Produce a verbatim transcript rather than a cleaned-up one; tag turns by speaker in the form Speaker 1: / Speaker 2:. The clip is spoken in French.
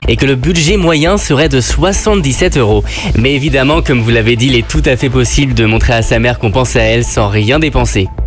Speaker 1: et que le budget moyen serait de soixante-dix-sept euros. Mais évidemment, comme vous l'avez dit, il est tout à fait possible de montrer à sa mère qu'on pense à elle sans rien dépenser.